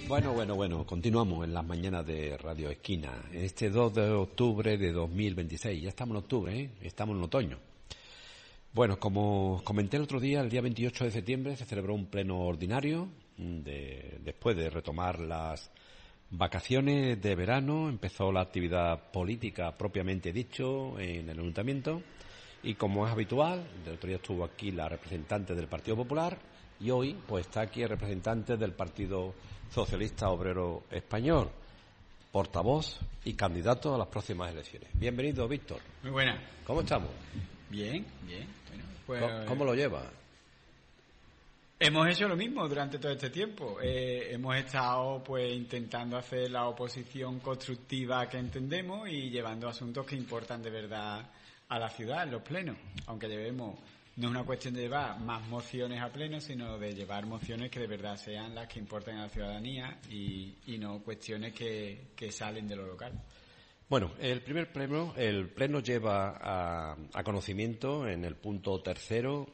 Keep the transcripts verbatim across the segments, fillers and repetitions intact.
Bueno, bueno, bueno, continuamos en las mañanas de Radio Esquina. Este dos de octubre de dos mil veintiséis, ya estamos en octubre, ¿eh? Estamos en otoño. Bueno, como comenté el otro día, el día veintiocho de septiembre se celebró un pleno ordinario, de, después de retomar las vacaciones de verano, empezó la actividad política propiamente dicho en el Ayuntamiento y, como es habitual, el otro día estuvo aquí la representante del Partido Popular y hoy pues está aquí el representante del Partido Socialista Obrero Español, portavoz y candidato a las próximas elecciones. Bienvenido, Víctor. Muy buena. ¿Cómo estamos? Bien, bien. Bueno, pues, ¿Cómo, cómo lo lleva? Hemos hecho lo mismo durante todo este tiempo. Eh, hemos estado pues intentando hacer la oposición constructiva que entendemos y llevando asuntos que importan de verdad a la ciudad en los plenos, aunque llevemos. No es una cuestión de llevar más mociones a pleno, sino de llevar mociones que de verdad sean las que importen a la ciudadanía y, y no cuestiones que, que salen de lo local. Bueno, el primer pleno, el pleno lleva a, a conocimiento en el punto tercero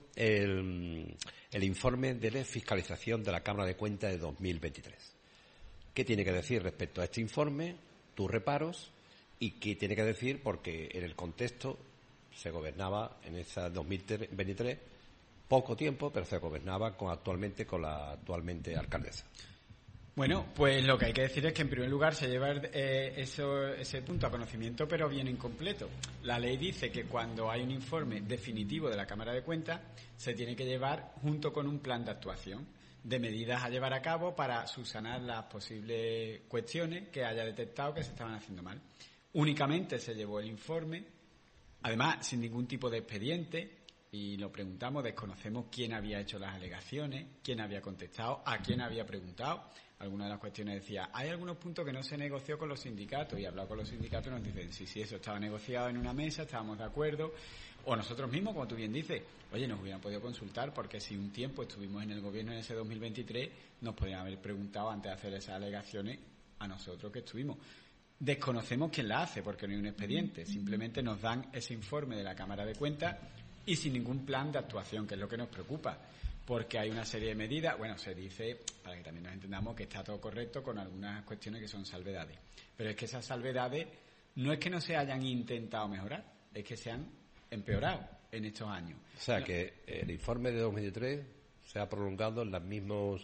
el, el informe de fiscalización de la Cámara de Cuentas de dos mil veintitrés. ¿Qué tiene que decir respecto a este informe, tus reparos, y qué tiene que decir porque en el contexto se gobernaba en esa dos mil veintitrés poco tiempo, pero se gobernaba con, actualmente con la actualmente alcaldesa? Bueno, pues lo que hay que decir es que en primer lugar se lleva eh, eso, ese punto a conocimiento, pero bien incompleto. La ley dice que cuando hay un informe definitivo de la Cámara de Cuentas se tiene que llevar junto con un plan de actuación de medidas a llevar a cabo para subsanar las posibles cuestiones que haya detectado que se estaban haciendo mal. Únicamente se llevó el informe, además sin ningún tipo de expediente, y lo preguntamos, desconocemos quién había hecho las alegaciones, quién había contestado, a quién había preguntado. Algunas de las cuestiones decía, hay algunos puntos que no se negoció con los sindicatos, y hablado con los sindicatos y nos dicen, sí, sí, eso estaba negociado en una mesa, estábamos de acuerdo, o nosotros mismos, como tú bien dices, oye, nos hubieran podido consultar, porque si un tiempo estuvimos en el gobierno en ese dos mil veintitrés, nos podrían haber preguntado antes de hacer esas alegaciones a nosotros que estuvimos. Desconocemos quién la hace, porque no hay un expediente, simplemente nos dan ese informe de la Cámara de Cuentas y sin ningún plan de actuación, que es lo que nos preocupa, porque hay una serie de medidas, bueno, se dice, para que también nos entendamos, que está todo correcto con algunas cuestiones que son salvedades, pero es que esas salvedades no es que no se hayan intentado mejorar, es que se han empeorado en estos años. O sea, que el informe de dos mil veintitrés se ha prolongado en los mismos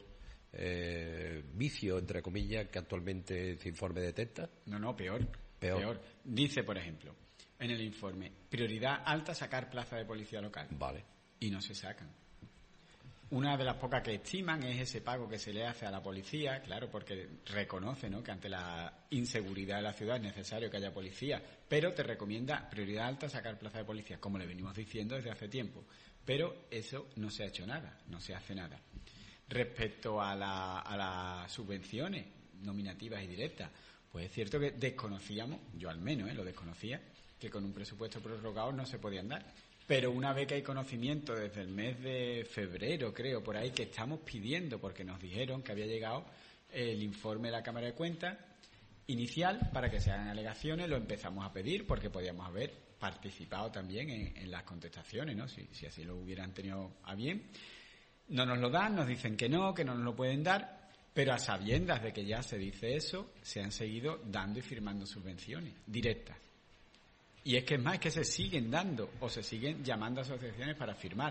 eh, vicios, entre comillas, que actualmente ese informe detecta. No, no, peor, peor. peor. Dice, por ejemplo, en el informe, prioridad alta sacar plaza de policía local. Vale. Y no se sacan. Una de las pocas que estiman es ese pago que se le hace a la policía, claro, porque reconoce, ¿no?, que ante la inseguridad de la ciudad es necesario que haya policía, pero te recomienda prioridad alta sacar plaza de policía, como le venimos diciendo desde hace tiempo. Pero eso no se ha hecho nada, no se hace nada. Respecto a, la, a las subvenciones nominativas y directas, pues es cierto que desconocíamos, yo al menos, ¿eh?, lo desconocía, que con un presupuesto prorrogado no se podían dar. Pero una vez que hay conocimiento desde el mes de febrero, creo, por ahí, que estamos pidiendo, porque nos dijeron que había llegado el informe de la Cámara de Cuentas inicial para que se hagan alegaciones, lo empezamos a pedir porque podíamos haber participado también en, en las contestaciones, ¿no?, si, si así lo hubieran tenido a bien. No nos lo dan, nos dicen que no, que no nos lo pueden dar, pero a sabiendas de que ya se dice eso, se han seguido dando y firmando subvenciones directas. Y es que es más, es que se siguen dando o se siguen llamando a asociaciones para firmar.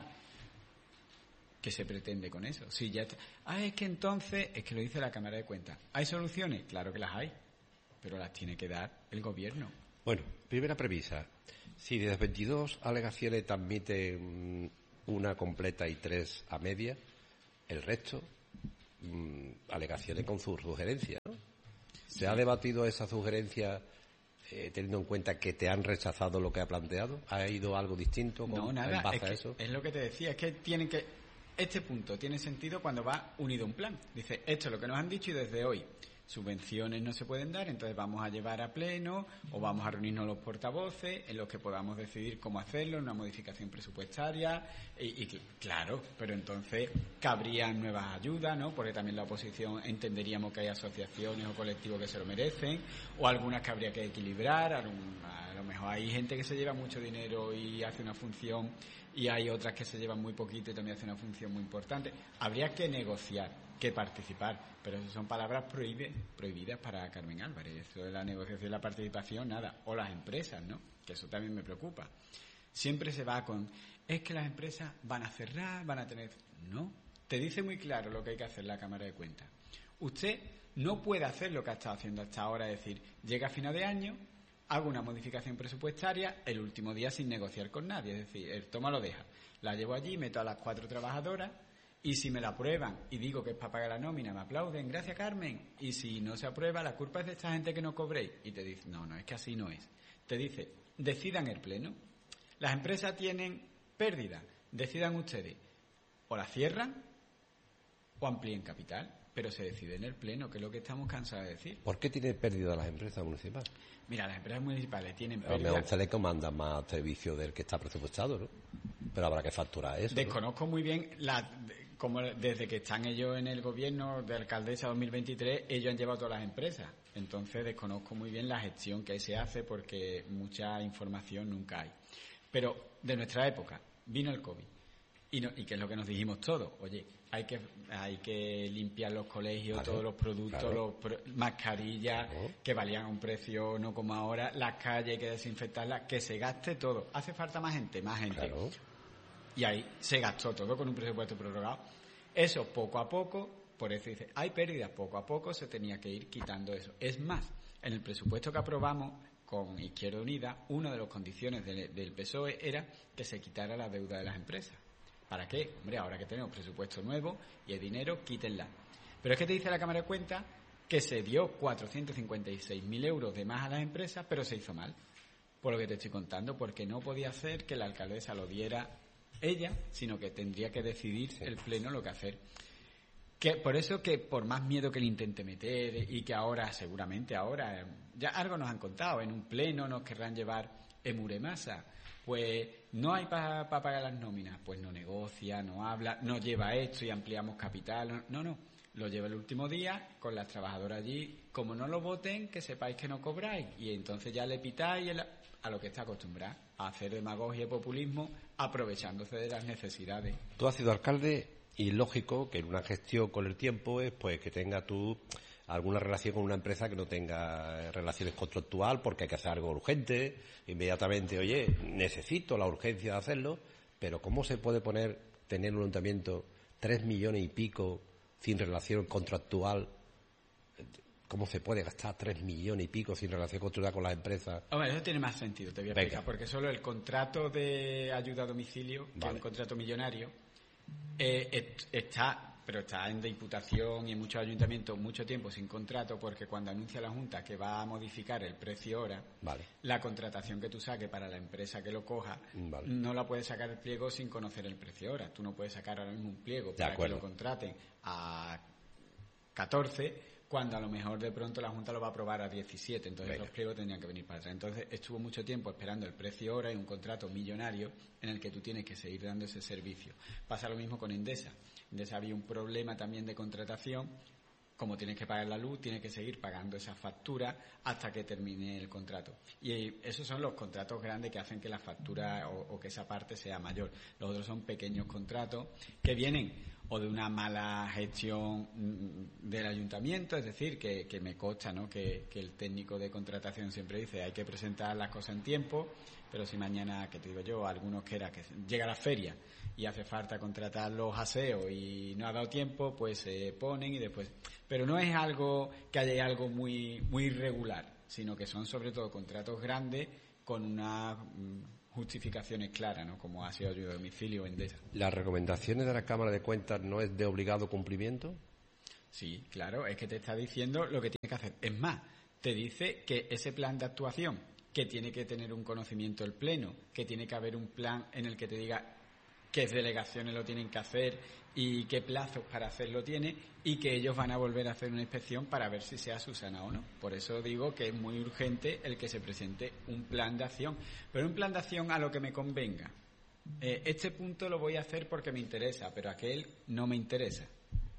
¿Qué se pretende con eso? Si ya está... Ah, es que entonces, es que lo dice la Cámara de Cuentas. ¿Hay soluciones? Claro que las hay, pero las tiene que dar el gobierno. Bueno, primera premisa. Si de las veintidós alegaciones te admiten una completa y tres a media, el resto, mmm, alegaciones con su sugerencia, ¿no? ¿Se sí. ha debatido esa sugerencia eh, teniendo en cuenta que te han rechazado lo que ha planteado? ¿Ha ido algo distinto con, no, nada, en base es a que, eso? Es lo que te decía, es que tienen que... Este punto tiene sentido cuando va unido a un plan. Dice, esto es lo que nos han dicho y desde hoy subvenciones no se pueden dar, entonces vamos a llevar a pleno o vamos a reunirnos los portavoces en los que podamos decidir cómo hacerlo, una modificación presupuestaria y, y claro, pero entonces cabrían nuevas ayudas, ¿no? Porque también la oposición entenderíamos que hay asociaciones o colectivos que se lo merecen o algunas que habría que equilibrar, a lo, a lo mejor hay gente que se lleva mucho dinero y hace una función y hay otras que se llevan muy poquito y también hacen una función muy importante. Habría que negociar. que participar. Pero eso son palabras prohibide, prohibidas para Carmen Álvarez. Eso de la negociación y la participación, nada. O las empresas, ¿no? Que eso también me preocupa. Siempre se va con, es que las empresas van a cerrar, van a tener... No, te dice muy claro lo que hay que hacer la Cámara de Cuentas. Usted no puede hacer lo que ha estado haciendo hasta ahora, es decir, llega a final de año, hago una modificación presupuestaria el último día sin negociar con nadie, es decir, el toma lo deja. La llevo allí, meto a las cuatro trabajadoras y si me la aprueban y digo que es para pagar la nómina, me aplauden, gracias Carmen, y si no se aprueba, la culpa es de esta gente que no cobréis. Y te dice, no, no, es que así no es. Te dice, decidan el pleno. Las empresas tienen pérdida, decidan ustedes, o la cierran o amplíen capital. Pero se decide en el pleno, que es lo que estamos cansados de decir. ¿Por qué tiene pérdida las empresas municipales? Mira, las empresas municipales tienen pérdida... A lo pérdida... mejor ustedes comandan más servicio del que está presupuestado, ¿no? Pero habrá que facturar eso, Desconozco ¿no? muy bien, la, como desde que están ellos en el gobierno de alcaldesa dos mil veintitrés, ellos han llevado todas las empresas. Entonces desconozco muy bien la gestión que se hace porque mucha información nunca hay. Pero de nuestra época vino el COVID. Y, no, y que es lo que nos dijimos todos, oye, hay que hay que limpiar los colegios, claro, todos los productos, claro. los pro, mascarillas, claro. que valían a un precio no como ahora, las calles hay que desinfectarlas, que se gaste todo. ¿Hace falta más gente? Más gente. Claro. Y ahí se gastó todo con un presupuesto prorrogado. Eso poco a poco, por eso dice, hay pérdidas, poco a poco se tenía que ir quitando eso. Es más, en el presupuesto que aprobamos con Izquierda Unida, una de las condiciones de, del P S O E era que se quitara la deuda de las empresas. ¿Para qué? Hombre, ahora que tenemos presupuesto nuevo y el dinero, quítenla. Pero es que te dice la Cámara de Cuentas que se dio cuatrocientos cincuenta y seis mil euros de más a las empresas, pero se hizo mal. Por lo que te estoy contando, porque no podía ser que la alcaldesa lo diera ella, sino que tendría que decidir sí. el pleno lo que hacer. Que por eso que por más miedo que le intente meter y que ahora, seguramente ahora, ya algo nos han contado, en un pleno nos querrán llevar Emuremasa. Pues no hay para pa pagar las nóminas, pues no negocia, no habla, no lleva esto y ampliamos capital, no, no, lo lleva el último día con las trabajadoras allí, como no lo voten, que sepáis que no cobráis, y entonces ya le pitáis el, a lo que está acostumbrado, a hacer demagogia y populismo, aprovechándose de las necesidades. Tú has sido alcalde y lógico que en una gestión con el tiempo es pues que tenga tú alguna relación con una empresa que no tenga relaciones contractual porque hay que hacer algo urgente, inmediatamente, oye, necesito la urgencia de hacerlo, pero ¿cómo se puede poner, tener un ayuntamiento tres millones y pico sin relación contractual? ¿Cómo se puede gastar tres millones y pico sin relación contractual con las empresas? Hombre, eso tiene más sentido, te voy a Venga. explicar, porque solo el contrato de ayuda a domicilio, que vale. es un contrato millonario, eh, está... pero está en diputación y en muchos ayuntamientos mucho tiempo sin contrato, porque cuando anuncia la Junta que va a modificar el precio hora, vale. la contratación que tú saques para la empresa que lo coja, vale. no la puedes sacar el pliego sin conocer el precio hora. Tú no puedes sacar ahora mismo un pliego de para acuerdo. que lo contraten a catorce, cuando a lo mejor de pronto la Junta lo va a aprobar a diecisiete, entonces Venga. los pliegos tendrían que venir para atrás. Entonces estuvo mucho tiempo esperando el precio hora y un contrato millonario en el que tú tienes que seguir dando ese servicio. Pasa lo mismo con Endesa. Endesa había un problema también de contratación, como tienes que pagar la luz, tienes que seguir pagando esa factura hasta que termine el contrato. Y esos son los contratos grandes que hacen que la factura o, o que esa parte sea mayor. Los otros son pequeños contratos que vienen o de una mala gestión del ayuntamiento, es decir, que, que me consta, ¿no?, que, que el técnico de contratación siempre dice hay que presentar las cosas en tiempo, pero si mañana, que te digo yo, algunos que era que llega la feria y hace falta contratar los aseos y no ha dado tiempo, pues se ponen y después... Pero no es algo que haya algo muy, muy irregular, sino que son sobre todo contratos grandes con unas justificaciones claras, ¿no?, como ha sido ayuda a domicilio o Endesa. ¿Las recomendaciones de la Cámara de Cuentas no es de obligado cumplimiento? Sí, claro, es que te está diciendo lo que tienes que hacer. Es más, te dice que ese plan de actuación, que tiene que tener un conocimiento el Pleno, que tiene que haber un plan en el que te diga qué delegaciones lo tienen que hacer y qué plazos para hacerlo tiene, y que ellos van a volver a hacer una inspección para ver si se ha subsanado o no. Por eso digo que es muy urgente el que se presente un plan de acción, pero un plan de acción a lo que me convenga. Eh, este punto lo voy a hacer porque me interesa, pero aquel no me interesa.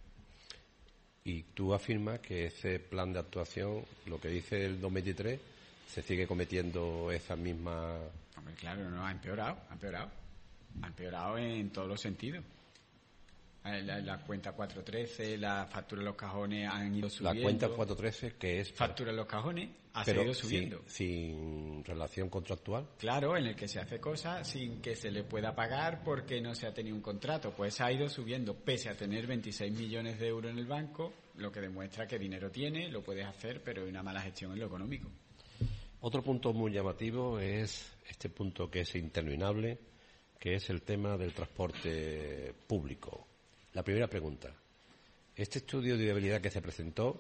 Y tú afirmas que ese plan de actuación, lo que dice el dos mil veintitrés, se sigue cometiendo esa misma... Hombre, claro, no, ha empeorado, ha empeorado. Ha empeorado en todos los sentidos. La, la cuenta cuatro trece, la factura de los cajones han ido subiendo. La cuenta cuatro trece, que es... Factura de los cajones ha pero seguido subiendo. Sin, sin relación contractual. Claro, en el que se hace cosas sin que se le pueda pagar porque no se ha tenido un contrato. Pues ha ido subiendo, pese a tener veintiséis millones de euros en el banco, lo que demuestra que dinero tiene, lo puedes hacer, pero hay una mala gestión en lo económico. Otro punto muy llamativo es este punto que es interminable, que es el tema del transporte público. La primera pregunta. ¿Este estudio de viabilidad que se presentó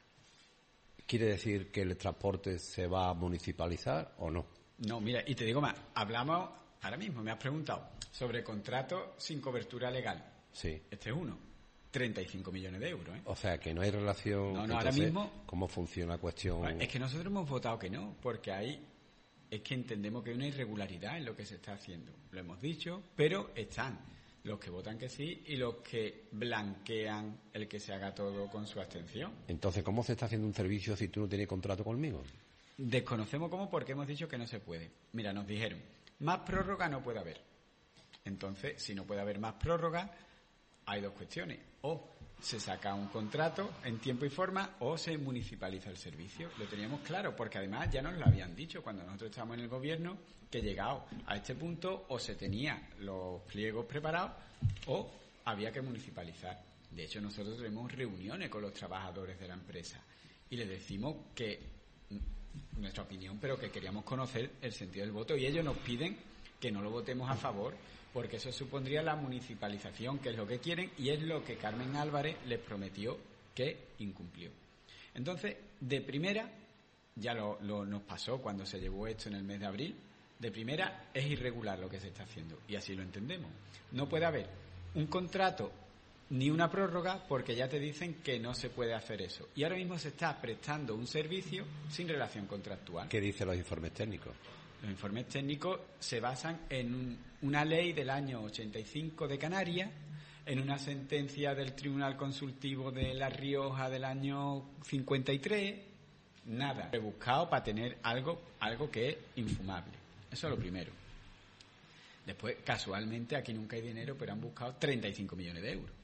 quiere decir que el transporte se va a municipalizar o no? No, mira, y te digo más. Hablamos, ahora mismo me has preguntado, sobre contratos sin cobertura legal. Sí. Este es uno. treinta y cinco millones de euros, ¿eh? O sea, que no hay relación... No, no, entonces, ahora mismo... ¿cómo funciona la cuestión? Es que nosotros hemos votado que no, porque ahí es que entendemos que hay una irregularidad en lo que se está haciendo. Lo hemos dicho, pero están los que votan que sí y los que blanquean el que se haga todo con su abstención. Entonces, ¿cómo se está haciendo un servicio si tú no tienes contrato conmigo? Desconocemos cómo porque hemos dicho que no se puede. Mira, nos dijeron, más prórroga no puede haber. Entonces, si no puede haber más prórroga, hay dos cuestiones. O se saca un contrato en tiempo y forma o se municipaliza el servicio. Lo teníamos claro, porque además ya nos lo habían dicho cuando nosotros estábamos en el gobierno, que llegado a este punto o se tenía los pliegos preparados o había que municipalizar. De hecho, nosotros tenemos reuniones con los trabajadores de la empresa y les decimos que nuestra opinión, pero que queríamos conocer el sentido del voto y ellos nos piden que no lo votemos a favor porque eso supondría la municipalización, que es lo que quieren y es lo que Carmen Álvarez les prometió que incumplió. Entonces, de primera, ya lo, lo nos pasó cuando se llevó esto en el mes de abril, de primera es irregular lo que se está haciendo y así lo entendemos. No puede haber un contrato ni una prórroga porque ya te dicen que no se puede hacer eso. Y ahora mismo se está prestando un servicio sin relación contractual. ¿Qué dicen los informes técnicos? Los informes técnicos se basan en un, una ley del año ochenta y cinco de Canarias, en una sentencia del Tribunal Consultivo de La Rioja del año cincuenta y tres, nada. He buscado para tener algo, algo que es infumable. Eso es lo primero. Después, casualmente, aquí nunca hay dinero, pero han buscado treinta y cinco millones de euros.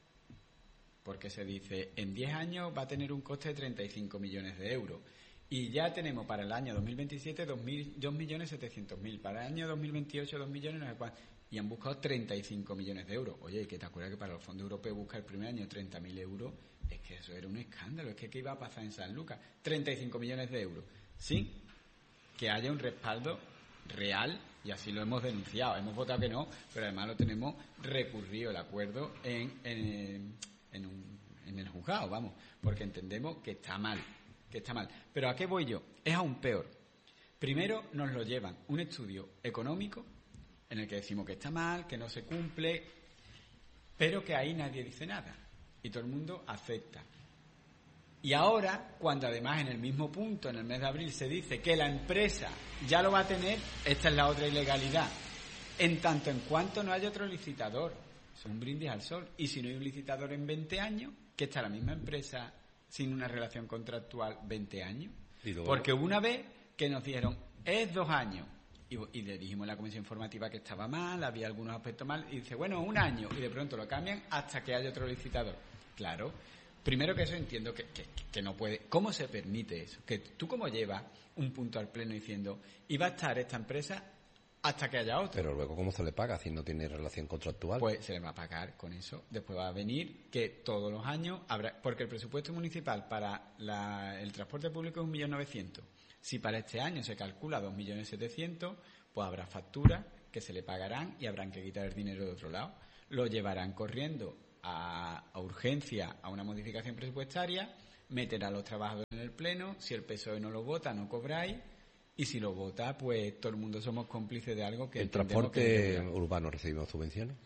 Porque se dice, en diez años va a tener un coste de treinta y cinco millones de euros. Y ya tenemos para el año dos mil veintisiete dos millones setecientos mil, para el año dos mil veintiocho dos millones no sé cuánto, y han buscado treinta y cinco millones de euros. Oye, ¿y que te acuerdas que para los fondos europeos buscar el primer año treinta mil euros? Es que eso era un escándalo, es que ¿qué iba a pasar en San Lucas? treinta y cinco millones de euros, sin que haya un respaldo real, y así lo hemos denunciado. Hemos votado que no, pero además lo tenemos recurrido el acuerdo en, en, en, un, en el juzgado, vamos, porque entendemos que está mal. que está mal. Pero ¿a qué voy yo? Es aún peor. Primero nos lo llevan un estudio económico en el que decimos que está mal, que no se cumple, pero que ahí nadie dice nada y todo el mundo acepta. Y ahora, cuando además en el mismo punto, en el mes de abril, se dice que la empresa ya lo va a tener, esta es la otra ilegalidad. En tanto en cuanto no haya otro licitador, es un brindis al sol. Y si no hay un licitador en veinte años, que está la misma empresa sin una relación contractual veinte años. Porque una vez que nos dijeron, es dos años, y, y le dijimos en la comisión informativa que estaba mal, había algunos aspectos mal, y dice, bueno, un año, y de pronto lo cambian hasta que haya otro licitador. Claro, primero que eso entiendo que, que, que no puede. ¿Cómo se permite eso? Que tú como llevas un punto al pleno diciendo, y va a estar esta empresa hasta que haya otro. Pero luego, ¿cómo se le paga si no tiene relación contractual? Pues se le va a pagar con eso. Después va a venir que todos los años habrá... Porque el presupuesto municipal para la, el transporte público es un millón novecientos. Si para este año se calcula dos millones setecientos, pues habrá facturas que se le pagarán y habrán que quitar el dinero de otro lado. Lo llevarán corriendo a, a urgencia, a una modificación presupuestaria, meterá a los trabajadores en el pleno. Si el P S O E no lo vota, no cobráis. Y si lo vota, pues todo el mundo somos cómplices de algo que... ¿El transporte que urbano recibimos subvenciones?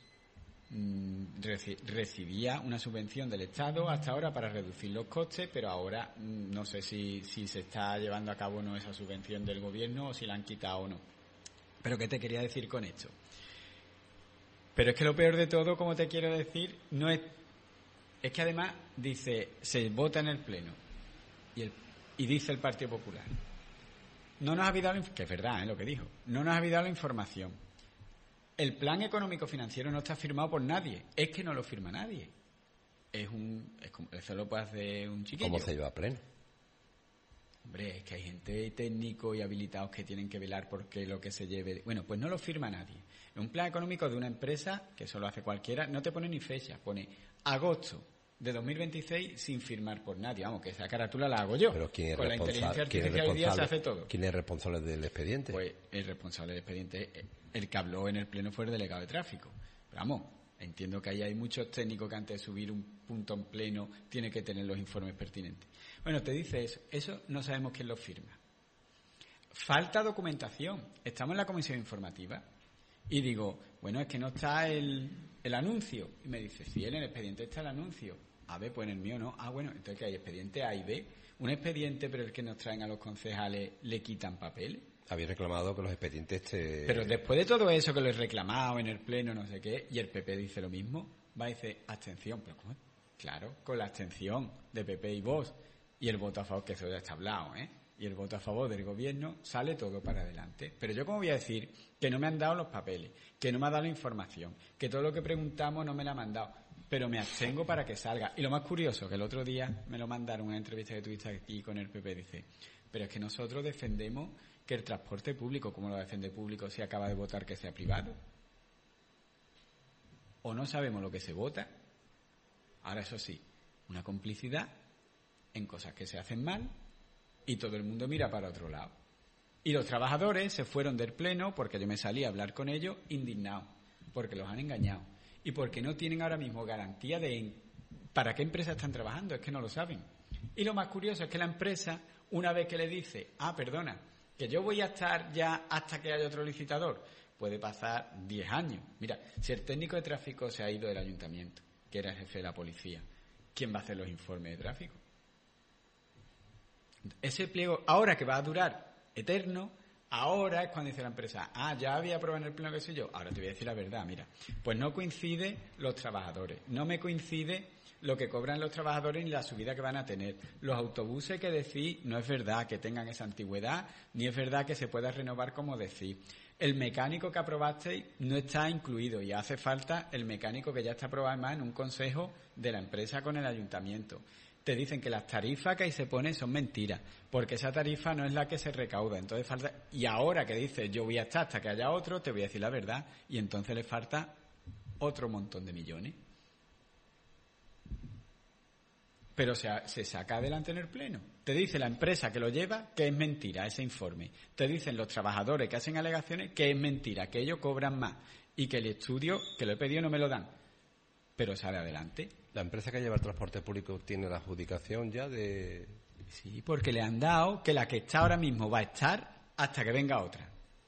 Mm, reci- recibía una subvención del Estado hasta ahora para reducir los costes, pero ahora mm, no sé si, si se está llevando a cabo o no esa subvención del gobierno o si la han quitado o no. Pero ¿qué te quería decir con esto? Pero es que lo peor de todo, como te quiero decir, no es... Es que además dice, se vota en el Pleno y, el, y dice el Partido Popular, no nos habéis dado la inf- que es verdad, ¿eh? Lo que dijo, no nos habéis dado la información. el plan económico financiero no está firmado por nadie. Es que no lo firma nadie. Es un... Es como, eso lo puede hacer un chiquillo. ¿Cómo se lleva a pleno? Hombre, es que hay gente técnico y habilitados que tienen que velar porque lo que se lleve... Bueno, pues no lo firma nadie. Es un plan económico de una empresa, que eso lo hace cualquiera, no te pone ni fecha, pone agosto de dos mil veintiséis sin firmar por nadie. Vamos, que esa carátula la hago yo. Pero ¿quién es Con la inteligencia artificial hoy día se hace todo. ¿Quién es responsable del expediente? Pues el responsable del expediente, el que habló en el pleno fue el delegado de tráfico. Pero vamos, entiendo que ahí hay muchos técnicos que antes de subir un punto en pleno tiene que tener los informes pertinentes. Bueno, te dice eso. Eso no sabemos quién lo firma. Falta documentación. Estamos en la comisión informativa y digo, bueno, es que no está el, el anuncio. Y me dice, sí, en el expediente está el anuncio. A ver, pues en el mío no. Ah, bueno, entonces que hay expediente A y B. Un expediente, pero el que nos traen a los concejales le quitan papeles. Habéis reclamado que los expedientes te... Pero después de todo eso que lo he reclamado en el pleno, no sé qué, y el P P dice lo mismo, va a decir abstención. Pero ¿cómo? Claro, con la abstención de P P y Vox y el voto a favor, que eso ya está hablado, ¿eh? Y el voto a favor del gobierno, sale todo para adelante. Pero yo, ¿cómo voy a decir que no me han dado los papeles, que no me ha dado la información, que todo lo que preguntamos no me la han dado, pero me abstengo para que salga? Y lo más curioso, que el otro día me lo mandaron en una entrevista que tuviste aquí con el P P, dice, pero es que nosotros defendemos que el transporte público, ¿cómo lo defiende público si acaba de votar que sea privado? ¿O no sabemos lo que se vota? Ahora, eso sí, una complicidad en cosas que se hacen mal y todo el mundo mira para otro lado. Y los trabajadores se fueron del pleno porque yo me salí a hablar con ellos indignados, porque los han engañado y porque no tienen ahora mismo garantía de para qué empresa están trabajando, es que no lo saben. Y lo más curioso es que la empresa, una vez que le dice, ah, perdona, que yo voy a estar ya hasta que haya otro licitador, puede pasar diez años. Mira, si el técnico de tráfico se ha ido del ayuntamiento, que era el jefe de la policía, ¿quién va a hacer los informes de tráfico? Ese pliego, ahora que va a durar eterno, ahora es cuando dice la empresa, ah, ya había aprobado en el pleno que soy yo, ahora te voy a decir la verdad, mira, pues no coincide los trabajadores, no me coincide lo que cobran los trabajadores ni la subida que van a tener. Los autobuses que decís, no es verdad que tengan esa antigüedad, ni es verdad que se pueda renovar como decís. El mecánico que aprobasteis no está incluido y hace falta el mecánico que ya está aprobado además en un consejo de la empresa con el ayuntamiento. Te dicen que las tarifas que ahí se ponen son mentiras, porque esa tarifa no es la que se recauda. Entonces falta, y ahora que dices yo voy a estar hasta que haya otro, te voy a decir la verdad, y entonces le falta otro montón de millones. Pero se, se saca adelante en el pleno. Te dice la empresa que lo lleva que es mentira ese informe. Te dicen los trabajadores que hacen alegaciones que es mentira, que ellos cobran más y que el estudio que lo he pedido no me lo dan. Pero sale adelante. ¿La empresa que lleva el transporte público tiene la adjudicación ya de...? Sí, porque le han dado que la que está ahora mismo va a estar hasta que venga otra.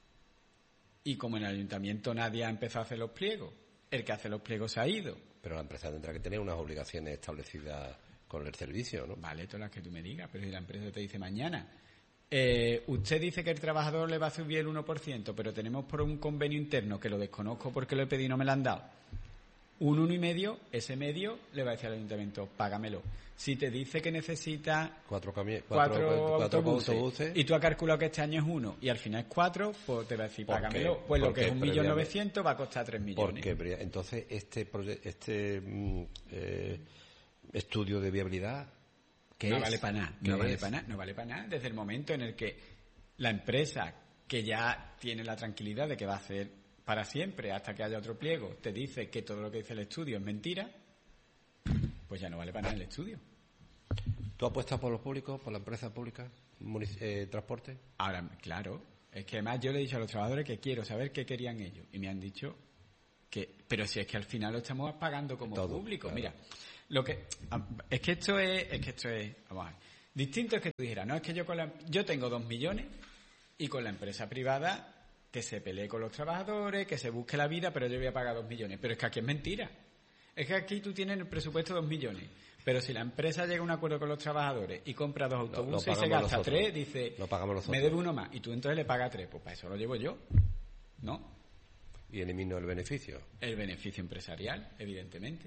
Y como en el ayuntamiento nadie ha empezado a hacer los pliegos, el que hace los pliegos se ha ido. Pero la empresa tendrá que tener unas obligaciones establecidas con el servicio, ¿no? Vale, todas las que tú me digas, pero si la empresa te dice mañana, eh, usted dice que el trabajador le va a subir el uno por ciento, pero tenemos por un convenio interno que lo desconozco porque lo he pedido y no me lo han dado, un uno y medio, ese medio le va a decir al ayuntamiento, págamelo. Si te dice que necesita cuatro, cami- cuatro, cuatro, cuatro autobuses, autobuses y tú has calculado que este año es uno y al final es cuatro, pues te va a decir, págamelo. Pues lo que es un millón novecientos va a costar tres millones. Porque entonces este proye- este mm, eh, estudio de viabilidad ¿qué no es? vale para nada, no vale para nada, no vale para nada. Desde el momento en el que la empresa, que ya tiene la tranquilidad de que va a hacer para siempre hasta que haya otro pliego, te dice que todo lo que dice el estudio es mentira, pues ya no vale para nada el estudio. ¿Tú apuestas por los públicos, por la empresa pública, munic- eh, transporte? Ahora, claro, es que además yo le he dicho a los trabajadores que quiero saber qué querían ellos y me han dicho que, pero si es que al final lo estamos pagando como Todo, público, claro. mira, lo que es que esto es, es que esto es, vamos a ver, distinto es que tú dijeras, no, es que yo con la, yo tengo dos millones y con la empresa privada que se pelee con los trabajadores, que se busque la vida, pero yo voy a pagar dos millones. Pero es que aquí es mentira. Es que aquí tú tienes en el presupuesto dos millones. Pero si la empresa llega a un acuerdo con los trabajadores y compra dos autobuses lo, lo y se gasta nosotros. tres, dice, lo pagamos nosotros. me debe uno más. Y tú entonces le pagas tres. Pues para eso lo llevo yo. ¿No? Y elimino el beneficio. El beneficio empresarial, evidentemente.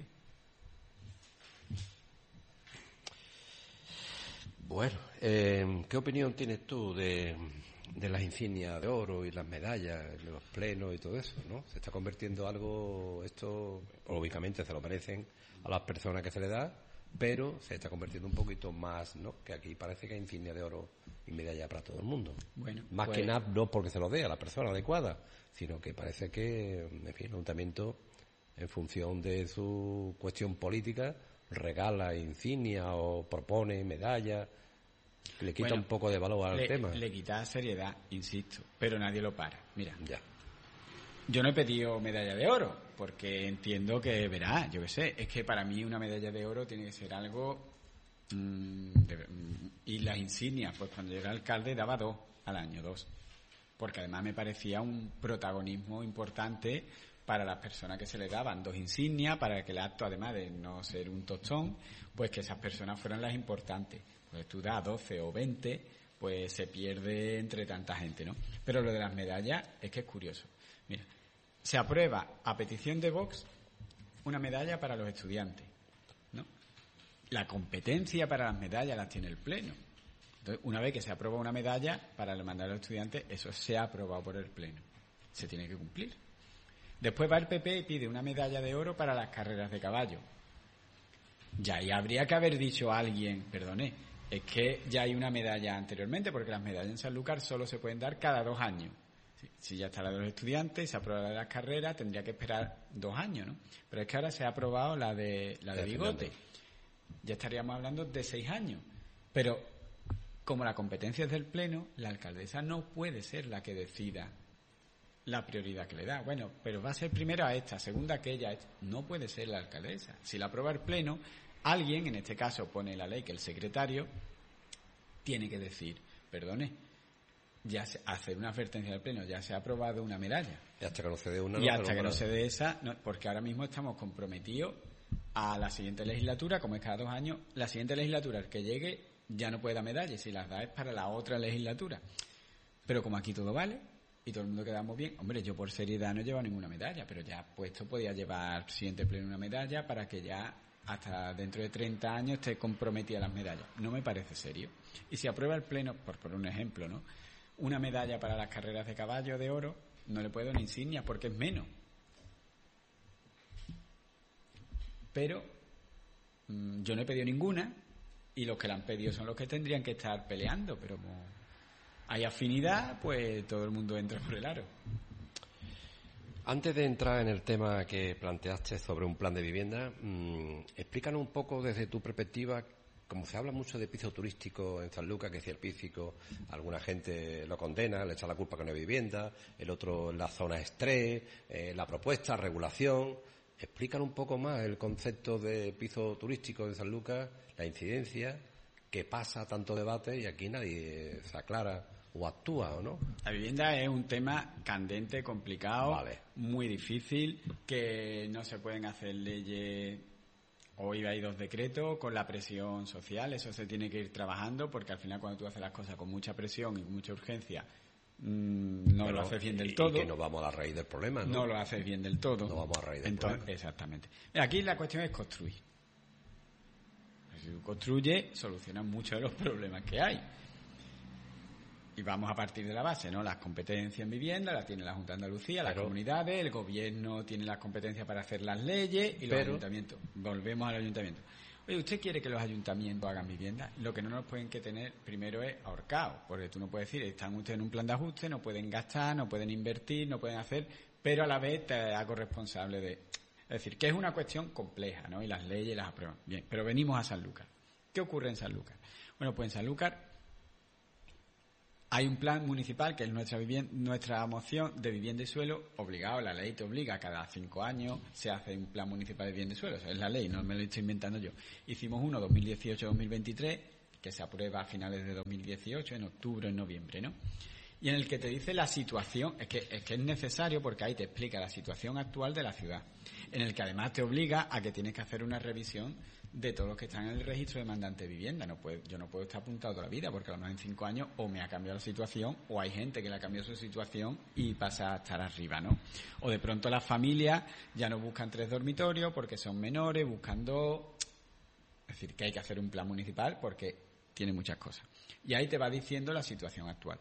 Bueno, eh, ¿qué opinión tienes tú de, de las insignias de oro y las medallas, de los plenos y todo eso, ¿no? Se está convirtiendo algo, esto, lógicamente se lo merecen a las personas que se le da, pero se está convirtiendo un poquito más, ¿no? Que aquí parece que hay insignia de oro y medalla para todo el mundo. Bueno, más pues... que nada no porque se lo dé a la persona adecuada, sino que parece que, en fin, el ayuntamiento, en función de su cuestión política, regala insignia o propone medallas. Le quita bueno, un poco de valor al le, tema. Le quita seriedad, insisto, pero nadie lo para. Mira, ya. Yo no he pedido medalla de oro, porque entiendo que, verá, yo qué sé, es que para mí una medalla de oro tiene que ser algo... Mmm, de, mmm, y las insignias, pues cuando yo era alcalde daba dos al año, dos. Porque además me parecía un protagonismo importante para las personas que se le daban dos insignias, para que el acto, además de no ser un tostón, pues que esas personas fueran las importantes. Pues tú das doce o veinte, pues se pierde entre tanta gente, ¿no? Pero lo de las medallas es que es curioso. Mira, se aprueba a petición de Vox una medalla para los estudiantes, ¿no? La competencia para las medallas las tiene el Pleno. Entonces, una vez que se aprueba una medalla para mandar a los estudiantes, eso se ha aprobado por el Pleno. Se tiene que cumplir. Después va el P P y pide una medalla de oro para las carreras de caballo. Ya ahí habría que haber dicho a alguien, perdone, es que ya hay una medalla anteriormente, porque las medallas en Sanlúcar solo se pueden dar cada dos años. Si, si ya está la de los estudiantes y se aprueba la de las carreras, tendría que esperar dos años, ¿no? Pero es que ahora se ha aprobado la de la de bigote. Ya estaríamos hablando de seis años. Pero como la competencia es del Pleno, la alcaldesa no puede ser la que decida la prioridad que le da. Bueno, pero va a ser primero a esta, segunda a aquella. No puede ser la alcaldesa. Si la aprueba el Pleno, alguien, en este caso pone en la ley que el secretario tiene que decir, perdone, ya se, hacer una advertencia del Pleno, ya se ha aprobado una medalla. Y hasta que no se dé una. Y no hasta que no para... se dé esa, no, porque ahora mismo estamos comprometidos a la siguiente legislatura, como es cada dos años, la siguiente legislatura, el que llegue, ya no puede dar medalla, y si las da es para la otra legislatura. Pero como aquí todo vale, y todo el mundo quedamos bien, hombre, yo por seriedad no he llevado ninguna medalla, pero ya puesto podía llevar siguiente Pleno una medalla para que ya hasta dentro de treinta años esté comprometida las medallas. No me parece serio. Y si aprueba el Pleno, por poner un ejemplo, ¿no?, una medalla para las carreras de caballo de oro, no le puedo dar una insignia porque es menos. Pero mmm, yo no he pedido ninguna y los que la han pedido son los que tendrían que estar peleando, pero como hay afinidad, pues todo el mundo entra por el aro. Antes de entrar en el tema que planteaste sobre un plan de vivienda, mmm, explícanos un poco desde tu perspectiva. Como se habla mucho de piso turístico en Sanlúcar, que si el piso, alguna gente lo condena, le echa la culpa que no hay vivienda, el otro en la zona estrés, eh, la propuesta, regulación. Explícanos un poco más el concepto de piso turístico en Sanlúcar, la incidencia, que pasa tanto debate y aquí nadie se aclara o actúa, ¿o no? La vivienda es un tema candente, complicado, vale. Muy difícil, que no se pueden hacer leyes. Hoy hay dos decretos con la presión social, eso se tiene que ir trabajando porque al final cuando tú haces las cosas con mucha presión y con mucha urgencia mmm, no bueno, lo haces bien del y, todo. Y que no vamos a la raíz del problema, ¿no? No lo haces bien del todo. No vamos a la raíz del Entonces, problema. Exactamente. Aquí la cuestión es construir. Si tú construyes, solucionas muchos de los problemas que hay. Y vamos a partir de la base, ¿no? Las competencias en vivienda las tiene la Junta de Andalucía, las Pero, comunidades, el gobierno tiene las competencias para hacer las leyes y los pero, ayuntamientos. Volvemos al ayuntamiento. Oye, ¿usted quiere que los ayuntamientos hagan vivienda? Lo que no nos pueden que tener primero es ahorcado, porque tú no puedes decir, están ustedes en un plan de ajuste, no pueden gastar, no pueden invertir, no pueden hacer, pero a la vez te hago responsable de... Es decir, que es una cuestión compleja, ¿no? Y las leyes las aprueban. Bien, pero venimos a Sanlúcar. ¿Qué ocurre en Sanlúcar? Bueno, pues en Sanlúcar hay un plan municipal que es nuestra vivienda, nuestra moción de vivienda y suelo obligado. La ley te obliga, cada cinco años se hace un plan municipal de vivienda y suelo. O sea, es la ley, no me lo estoy inventando yo. Hicimos uno dos mil dieciocho dos mil veintitrés que se aprueba a finales de dos mil dieciocho, en octubre, en noviembre, ¿no? Y en el que te dice la situación, es que, es que es necesario porque ahí te explica la situación actual de la ciudad, en el que además te obliga a que tienes que hacer una revisión de todos los que están en el registro de demandante de vivienda. No puedo, yo no puedo estar apuntado toda la vida porque a lo mejor en cinco años o me ha cambiado la situación o hay gente que le ha cambiado su situación y pasa a estar arriba, ¿no? O de pronto las familias ya no buscan tres dormitorios porque son menores, buscan dos. Es decir, que hay que hacer un plan municipal porque tiene muchas cosas. Y ahí te va diciendo la situación actual.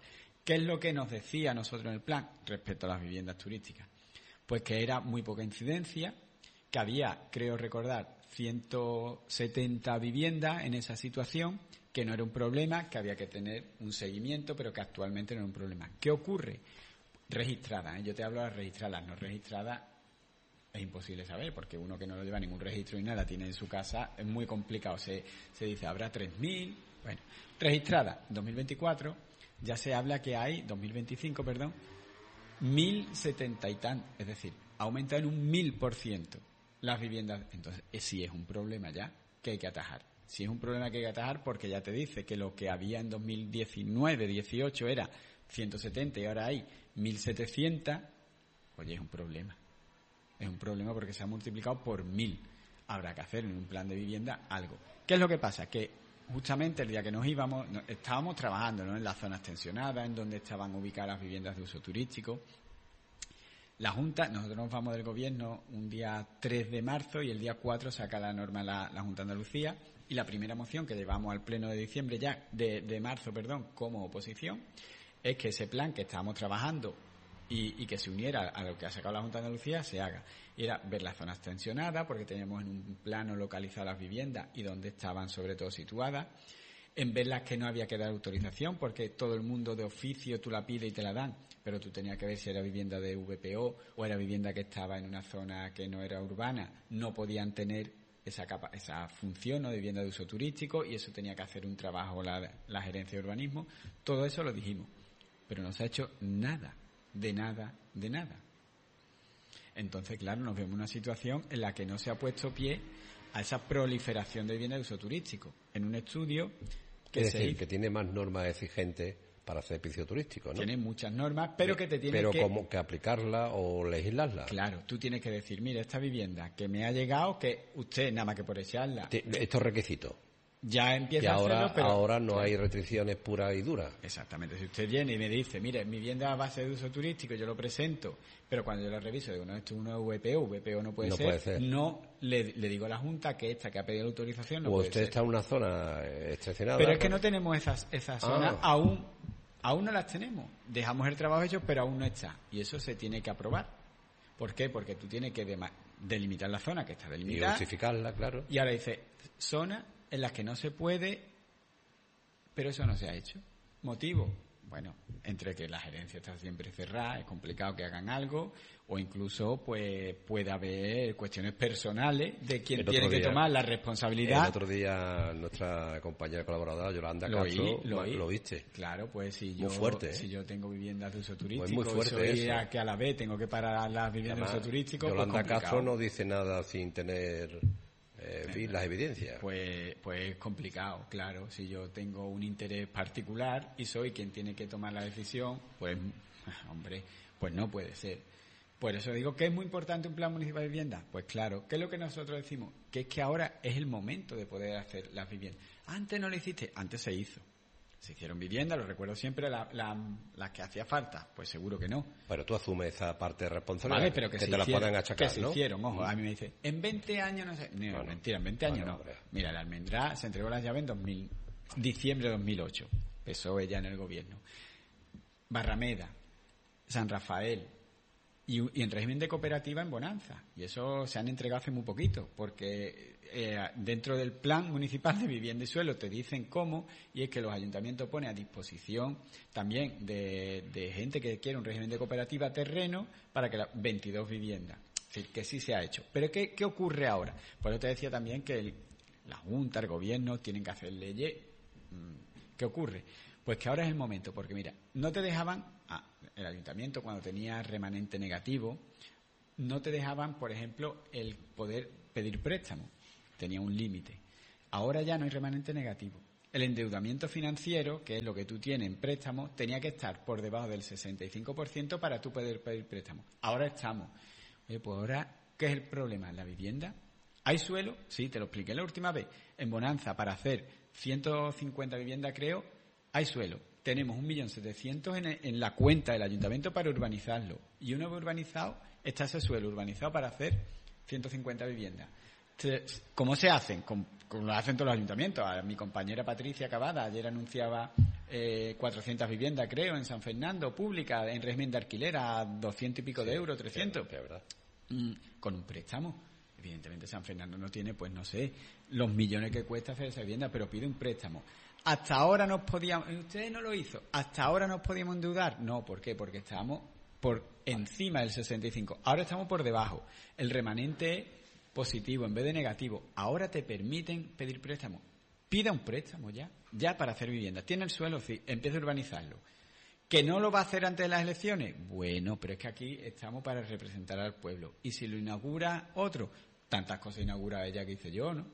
¿Qué es lo que nos decía a nosotros en el plan respecto a las viviendas turísticas? Pues que era muy poca incidencia, que había, creo recordar, ciento setenta viviendas en esa situación, que no era un problema, que había que tener un seguimiento, pero que actualmente no era un problema. ¿Qué ocurre? Registradas, ¿eh? Yo te hablo de las registradas, no registradas es imposible saber, porque uno que no lo lleva ningún registro ni nada, tiene en su casa, es muy complicado. Se, se dice, habrá tres mil, bueno, registradas, dos mil veinticuatro, ya se habla que hay, dos mil veinticinco, perdón, mil setenta y tan, es decir, aumenta en un mil por ciento las viviendas. Entonces, eh, sí es un problema ya que hay que atajar. Sí es un problema que hay que atajar porque ya te dice que lo que había en dos mil diecinueve, dieciocho era ciento setenta y ahora hay mil setecientos, oye, es un problema. Es un problema porque se ha multiplicado por mil. Habrá que hacer en un plan de vivienda algo. ¿Qué es lo que pasa? Que justamente el día que nos íbamos, no, estábamos trabajando, ¿no?, en las zonas tensionadas, en donde estaban ubicadas las viviendas de uso turístico. La Junta, nosotros nos vamos del Gobierno un día tres de marzo y el día cuatro saca la norma la, la Junta de Andalucía, y la primera moción que llevamos al Pleno de diciembre ya, de, de marzo, perdón, como oposición, es que ese plan que estábamos trabajando y, y que se uniera a lo que ha sacado la Junta de Andalucía se haga. Y era ver las zonas tensionadas, porque teníamos en un plano localizadas las viviendas y dónde estaban sobre todo situadas, en ver las que no había que dar autorización, porque todo el mundo de oficio tú la pides y te la dan, pero tú tenías que ver si era vivienda de V P O o era vivienda que estaba en una zona que no era urbana, no podían tener esa capa, esa función, ¿no?, de vivienda de uso turístico, y eso tenía que hacer un trabajo la, la gerencia de urbanismo. Todo eso lo dijimos, pero no se ha hecho nada, de nada, de nada. Entonces, claro, nos vemos en una situación en la que no se ha puesto pie a esa proliferación de vivienda de uso turístico. En un estudio que es se decir, hizo, que tiene más normas exigentes para hacer piso turístico, ¿no? tiene muchas normas, pero que te tiene pero que... Pero como que aplicarla o legislarla. Claro, tú tienes que decir, mira, esta vivienda que me ha llegado, que usted, nada más que por echarla... Estos requisitos. Ya empieza y ahora, a hacerlo, pero... ahora no hay restricciones puras y duras. Exactamente. Si usted viene y me dice, mire, mi vivienda a base de uso turístico, yo lo presento, pero cuando yo lo reviso, digo, no, esto es uno V P O, V P O no puede no ser, puede ser. no le, le digo a la Junta que esta que ha pedido la autorización no o puede usted ser. está en una zona excepcionada. Pero es que no tenemos esas, esas zonas, ah. aún, aún no las tenemos. Dejamos el trabajo hecho, pero aún no está. Y eso se tiene que aprobar. ¿Por qué? Porque tú tienes que dema- delimitar la zona que está delimitada. Y justificarla, claro. Y ahora dice, zona en las que no se puede, pero eso no se ha hecho. ¿Motivo? Bueno, entre que la gerencia está siempre cerrada, es complicado que hagan algo, o incluso pues puede haber cuestiones personales de quien tiene día, que tomar la responsabilidad. El otro día nuestra compañera colaboradora Yolanda lo Castro, oí, lo, oí. lo viste. Claro, pues si yo, muy fuerte, ¿eh? si yo tengo viviendas de uso turístico, pues muy fuerte soy eso. A que a la vez tengo que parar las viviendas Además, de uso turístico, Yolanda pues Castro no dice nada sin tener eh, en fin, las evidencias. Pues, pues es complicado, claro. Si yo tengo un interés particular y soy quien tiene que tomar la decisión, pues, hombre, pues no puede ser. Por eso digo que es muy importante un plan municipal de vivienda. Pues claro, ¿qué es lo que nosotros decimos? Que es que ahora es el momento de poder hacer las viviendas. Antes no lo hiciste, antes se hizo. Se hicieron viviendas, lo recuerdo siempre, las la, la que hacía falta, pues seguro que no. Pero tú asumes esa parte de responsabilidad, vale, pero que, que se te hicieron, la puedan achacar, que se ¿no? hicieron, ojo, a mí me dice, en veinte años no sé, no, Bueno, mentira, en veinte años bueno, no. hombre. Mira, la Almendrá se entregó las llaves en dos mil, diciembre de dos mil ocho, empezó ella en el gobierno. Barrameda, San Rafael, y, y en régimen de cooperativa en Bonanza, y eso se han entregado hace muy poquito, porque eh, dentro del plan municipal de vivienda y suelo te dicen cómo, y es que los ayuntamientos ponen a disposición también de, de gente que quiere un régimen de cooperativa terreno para que las veintidós viviendas, es decir, que sí se ha hecho. Pero ¿qué, qué ocurre ahora? Por eso te decía también que el, la Junta, el Gobierno tienen que hacer leyes. ¿Qué ocurre? Pues que ahora es el momento, porque mira, no te dejaban, ah, el ayuntamiento cuando tenía remanente negativo, no te dejaban, por ejemplo, el poder pedir préstamo, tenía un límite. Ahora ya no hay remanente negativo. El endeudamiento financiero, que es lo que tú tienes en préstamo, tenía que estar por debajo del sesenta y cinco por ciento para tú poder pedir préstamo. Ahora estamos. Oye, pues ahora, ¿qué es el problema? ¿La vivienda? ¿Hay suelo? Sí, te lo expliqué la última vez. En Bonanza, para hacer ciento cincuenta viviendas, creo, hay suelo. Tenemos un millón setecientos mil en, en la cuenta del ayuntamiento para urbanizarlo. Y una vez urbanizado, está ese suelo urbanizado para hacer ciento cincuenta viviendas. ¿Cómo se hacen? Como lo hacen todos los ayuntamientos. A mi compañera Patricia Cavada ayer anunciaba eh, cuatrocientas viviendas, creo, en San Fernando, públicas, en régimen de alquiler a doscientos y pico sí, de euros, trescientos. Sí, verdad. Mm, con un préstamo. Evidentemente San Fernando no tiene, pues no sé, los millones que cuesta hacer esa vivienda, pero pide un préstamo. Hasta ahora nos podíamos... Usted no lo hizo. Hasta ahora nos podíamos endeudar. No, ¿por qué? Porque estábamos por encima del sesenta y cinco. Ahora estamos por debajo. El remanente es positivo en vez de negativo. Ahora te permiten pedir préstamo. Pida un préstamo ya, ya para hacer vivienda. Tiene el suelo, sí, empieza a urbanizarlo. ¿Que no lo va a hacer antes de las elecciones? Bueno, pero es que aquí estamos para representar al pueblo. Y si lo inaugura otro, tantas cosas inaugura ella que hice yo, ¿no?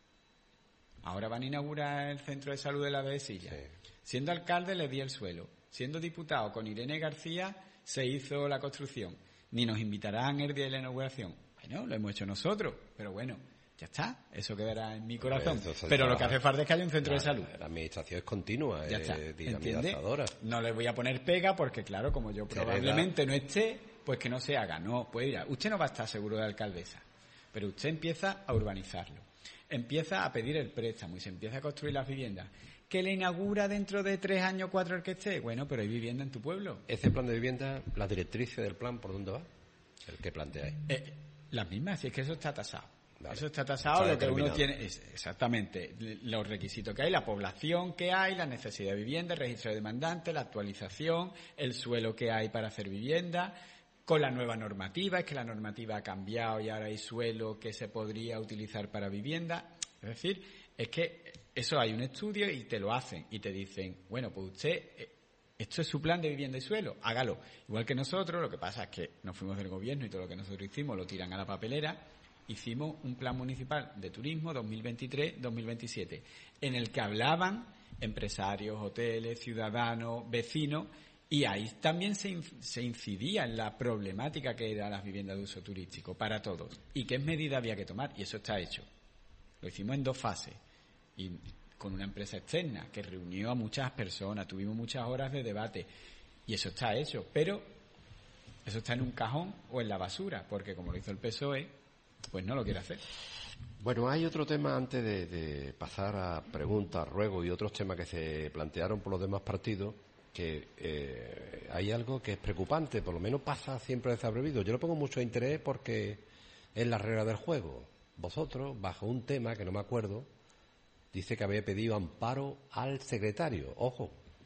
Ahora van a inaugurar el centro de salud de la Dehesilla. Sí. Siendo alcalde le di el suelo. Siendo diputado con Irene García se hizo la construcción. Ni nos invitarán el día de la inauguración. Bueno, lo hemos hecho nosotros, pero bueno, ya está, eso quedará en mi corazón. Pues pero lo que hace falta es que haya un centro la, de salud. La administración es continua, ya es está, dinamizadora. No les voy a poner pega porque, claro, como yo probablemente no esté, pues que no se haga. No, pues mira, usted no va a estar seguro de alcaldesa, pero usted empieza a urbanizarlo, empieza a pedir el préstamo y se empieza a construir las viviendas. ¿Que le inaugura dentro de tres años, cuatro el que esté? Bueno, pero hay vivienda en tu pueblo. ¿Ese plan de vivienda, las directrices del plan, por dónde va? El que planteáis. Eh, Las mismas, si es que eso está tasado. Vale. Eso está tasado, está lo que uno tiene es exactamente los requisitos que hay, la población que hay, la necesidad de vivienda, el registro de demandantes, la actualización, el suelo que hay para hacer vivienda, con la nueva normativa, es que la normativa ha cambiado y ahora hay suelo que se podría utilizar para vivienda. Es decir, es que eso hay un estudio y te lo hacen y te dicen, bueno, pues usted... Esto es su plan de vivienda y suelo, hágalo. Igual que nosotros, lo que pasa es que nos fuimos del gobierno y todo lo que nosotros hicimos lo tiran a la papelera. Hicimos un plan municipal de turismo dos mil veintitrés dos mil veintisiete, en el que hablaban empresarios, hoteles, ciudadanos, vecinos, y ahí también se, se incidía en la problemática que eran las viviendas de uso turístico para todos y qué medidas había que tomar, y eso está hecho. Lo hicimos en dos fases. Y con una empresa externa que reunió a muchas personas, tuvimos muchas horas de debate y eso está hecho, pero eso está en un cajón o en la basura, porque como lo hizo el P S O E, pues no lo quiere hacer. Bueno, hay otro tema antes de, de pasar a preguntas, ruegos y otros temas que se plantearon por los demás partidos, que eh, hay algo que es preocupante, por lo menos pasa siempre desapercibido. Yo le pongo mucho interés porque es la regla del juego. Vosotros, bajo un tema que no me acuerdo, dice que había pedido amparo al secretario. Ojo,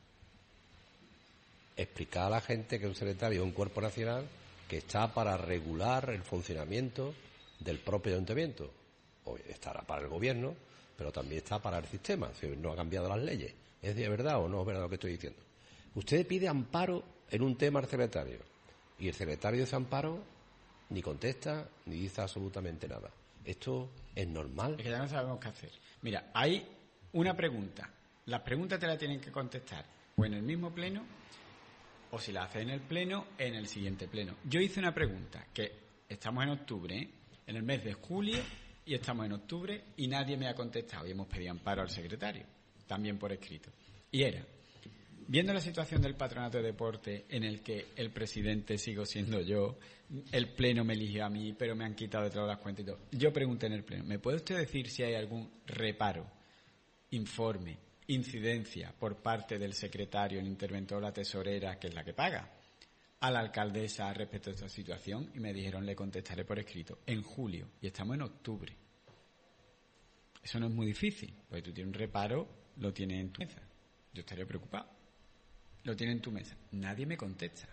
explicar a la gente que un secretario es un cuerpo nacional que está para regular el funcionamiento del propio ayuntamiento. O estará para el gobierno, pero también está para el sistema. Si no ha cambiado las leyes. ¿Es de verdad o no es verdad lo que estoy diciendo? Usted pide amparo en un tema al secretario y el secretario de ese amparo ni contesta ni dice absolutamente nada. ¿Esto es normal? Es que ya no sabemos qué hacer. Mira, hay una pregunta. Las preguntas te las tienen que contestar o en el mismo pleno o si la haces en el pleno, en el siguiente pleno. Yo hice una pregunta que estamos en octubre, ¿eh? En el mes de julio y estamos en octubre y nadie me ha contestado y hemos pedido amparo al secretario, también por escrito. Y era, viendo la situación del patronato de deporte en el que el presidente sigo siendo yo, el pleno me eligió a mí, pero me han quitado de todas las cuentas y todo. Yo pregunté en el pleno, ¿me puede usted decir si hay algún reparo, informe, incidencia por parte del secretario, el interventor, la tesorera, que es la que paga, a la alcaldesa respecto a esta situación? Y me dijeron, le contestaré por escrito, en julio, y estamos en octubre. Eso no es muy difícil, porque tú tienes un reparo, lo tienes en tu mesa. Yo estaría preocupado. Lo tienes en tu mesa. Nadie me contesta.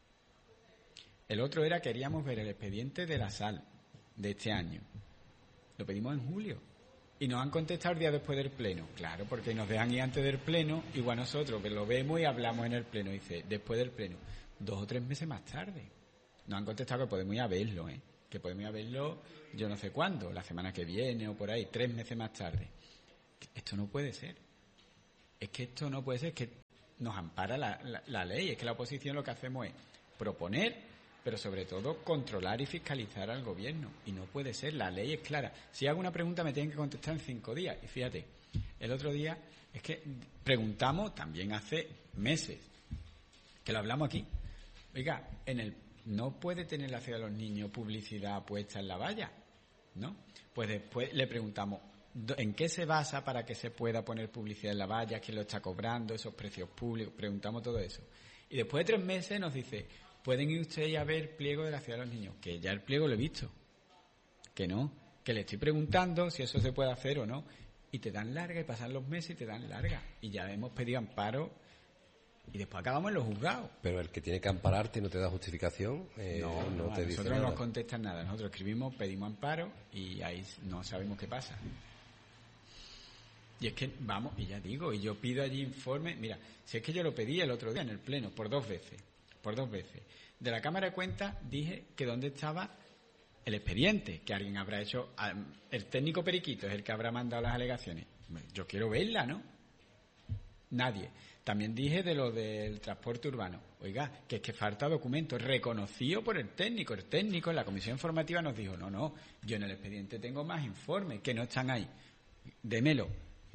El otro era, queríamos ver el expediente de la sal de este año. Lo pedimos en julio. Y nos han contestado el día después del pleno. Claro, porque nos dejan ir antes del pleno, igual nosotros que lo vemos y hablamos en el pleno. Dice, después del pleno. Dos o tres meses más tarde. Nos han contestado que podemos ir a verlo, ¿eh? Que podemos ir a verlo yo no sé cuándo, la semana que viene o por ahí, tres meses más tarde. Esto no puede ser. Es que esto no puede ser, es que nos ampara la, la, la ley. Es que la oposición lo que hacemos es proponer, pero sobre todo controlar y fiscalizar al gobierno. Y no puede ser, la ley es clara. Si hago una pregunta me tienen que contestar en cinco días. Y fíjate, el otro día es que preguntamos también hace meses, que lo hablamos aquí. Oiga, en el no puede tener la ciudad de los niños publicidad puesta en la valla. ¿no? Pues después le preguntamos, ¿en qué se basa para que se pueda poner publicidad en la valla? ¿Quién lo está cobrando? ¿Esos precios públicos? Preguntamos todo eso. Y después de tres meses nos dice, pueden ir ustedes a ver pliego de la ciudad de los niños. Que ya el pliego lo he visto. Que no. Que le estoy preguntando si eso se puede hacer o no. Y te dan larga, y pasan los meses y te dan larga. Y ya hemos pedido amparo y después acabamos en los juzgados. Pero el que tiene que ampararte y no te da justificación, eh, no, no, no te a dice nosotros nada. no nos contestan nada. Nosotros escribimos, pedimos amparo y ahí no sabemos qué pasa. Y es que, vamos, y ya digo, y yo pido allí informe. Mira, si es que yo lo pedí el otro día en el Pleno, por dos veces, por dos veces. De la Cámara de Cuentas dije que dónde estaba el expediente, que alguien habrá hecho, el técnico periquito es el que habrá mandado las alegaciones. Yo quiero verla, ¿no? Nadie. También dije de lo del transporte urbano. Oiga, que es que falta documento reconocido por el técnico. El técnico en la comisión informativa nos dijo, no, no, yo en el expediente tengo más informes que no están ahí. Démelo.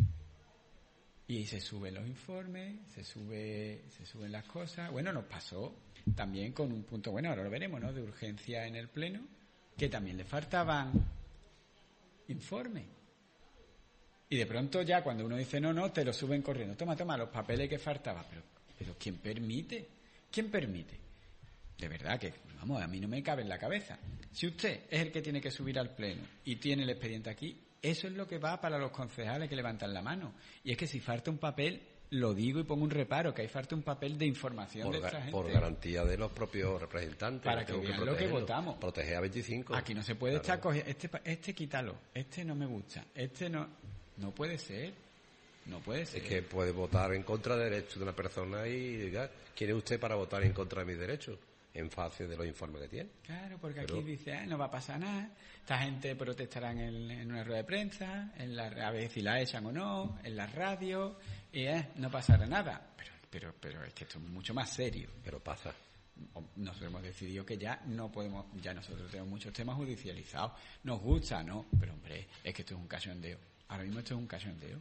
Y se suben los informes, se sube, se suben las cosas. Bueno, nos pasó también con un punto, bueno, ahora lo veremos, ¿no?, de urgencia en el Pleno, que también le faltaban informes. Y de pronto ya cuando uno dice no, no, te lo suben corriendo. Toma, toma, los papeles que faltaban. Pero, pero ¿quién permite? ¿Quién permite? De verdad que, vamos, a mí no me cabe en la cabeza. Si usted es el que tiene que subir al Pleno y tiene el expediente aquí, eso es lo que va para los concejales que levantan la mano. Y es que si falta un papel, lo digo y pongo un reparo, que hay falta un papel de información por, de esta gente. Por garantía de los propios representantes. Para que vean lo que votamos. Proteger a veinticinco. Aquí no se puede claro. estar cogiendo, este, este quítalo, este no me gusta, este no... No puede ser, no puede ser. Es que puede votar en contra de derechos de una persona y diga, ¿quién es usted para votar en contra de mis derechos? En fase de los informes que tiene. Claro, porque Pero... aquí dice, ah, no va a pasar nada, esta gente protestará en, en una rueda de prensa, en la, a ver si la echan o no, en la radio, y eh, no pasará nada. Pero, pero, pero es que esto es mucho más serio. Pero pasa. Nosotros hemos decidido que ya no podemos, ya nosotros tenemos muchos temas judicializados. Nos gusta, ¿no? Pero hombre, es que esto es un cachondeo. Ahora mismo esto es un cachondeo.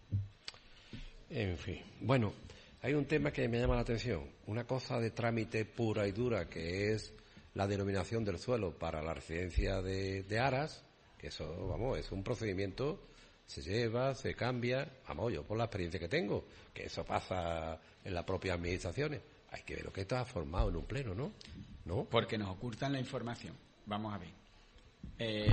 En fin. Bueno, hay un tema que me llama la atención. Una cosa de trámite pura y dura, que es la denominación del suelo para la residencia de, de Aras, que eso, vamos, es un procedimiento, se lleva, se cambia, vamos, yo por la experiencia que tengo, que eso pasa en las propias administraciones. Hay que ver lo que esto ha formado en un pleno, ¿no? ¿No? Porque nos ocultan la información. Vamos a ver. Eh...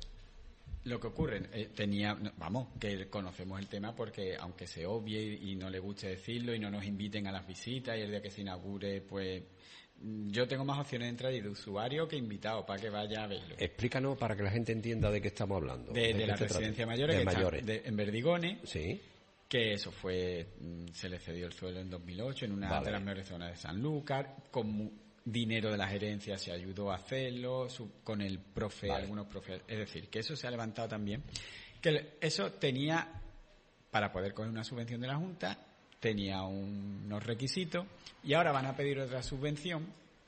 Lo que ocurre, eh, tenía, vamos, que conocemos el tema porque aunque se obvie y, y no le guste decirlo y no nos inviten a las visitas y el día que se inaugure, pues yo tengo más opciones de entrada y de usuario que invitado para que vaya a verlo. Explícanos para que la gente entienda de qué estamos hablando. De, de, de la residencia mayores, de que mayores. Está de, en Verdigones, sí. Que eso fue, se le cedió el suelo en dos mil ocho en una vale. de las mejores zonas de Sanlúcar, con dinero de la gerencia se ayudó a hacerlo, su, con el profe, vale. algunos profes, es decir, que eso se ha levantado también, que eso tenía, para poder coger una subvención de la Junta, tenía un, unos requisitos, y ahora van a pedir otra subvención,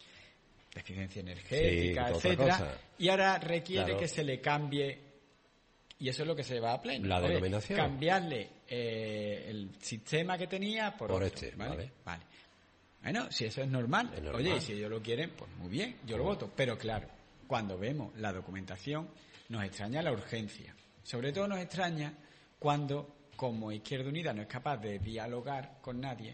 de eficiencia energética, sí, etcétera, y ahora requiere claro. que se le cambie, y eso es lo que se va a pleno. La denominación. Cambiarle eh, el sistema que tenía por, por otro, este, ¿vale? vale. Vale. Bueno, si eso es normal, es normal. Oye, y si ellos lo quieren, pues muy bien, yo lo voto. Pero claro, cuando vemos la documentación, nos extraña la urgencia. Sobre todo nos extraña cuando, como Izquierda Unida no es capaz de dialogar con nadie,